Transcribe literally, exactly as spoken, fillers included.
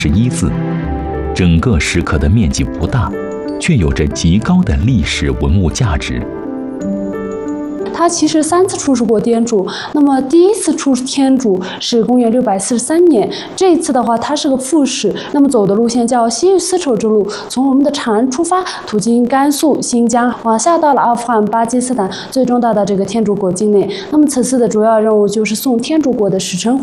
十一字，整个石刻的面积不大，却有着极高的历史文物价值。 他其实三次出使过天竺，那么第一次出天竺是公元六百四十三年，这一次的话，他是个副使，那么走的路线叫西域丝绸之路，从我们的长安出发，途经甘肃、新疆，往下到了阿富汗、巴基斯坦，最终到达这个天竺国境内。那么此次的主要任务就是送天竺国的使臣